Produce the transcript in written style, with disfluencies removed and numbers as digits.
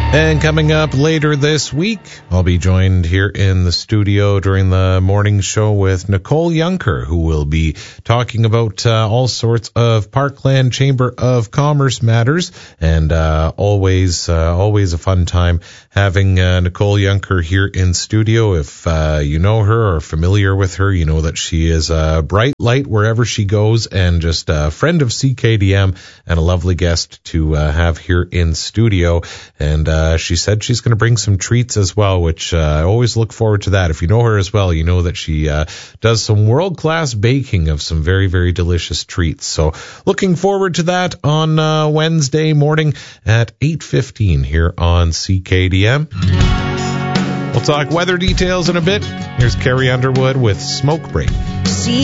And coming up later this week, I'll be joined here in the studio during the morning show with Nicole Junker, who will be talking about all sorts of Parkland Chamber of Commerce matters. And always a fun time having Nicole Junker here in studio. If you know her or are familiar with her, you know that she is a bright light wherever she goes and just a friend of CKDM and a lovely guest to have here in studio. And she said she's going to bring some treats as well, which I always look forward to that. If you know her as well, you know that she does some world-class baking of some very, very delicious treats. So looking forward to that on Wednesday morning at 8:15 here on CKDM. We'll talk weather details in a bit. Here's Carrie Underwood with Smoke Break.